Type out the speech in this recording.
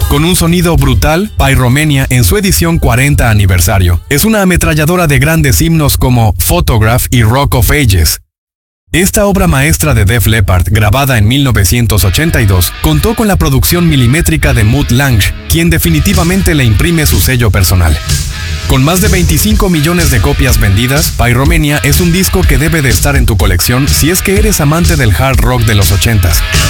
Con un sonido brutal, Pyromania en su edición 40 aniversario es una ametralladora de grandes himnos como Photograph y Rock of Ages. Esta obra maestra de Def Leppard, grabada en 1982, contó con la producción milimétrica de Mutt Lange, quien definitivamente le imprime su sello personal. Con más de 25 millones de copias vendidas, Pyromania es un disco que debe de estar en tu colección si es que eres amante del hard rock de los 80s.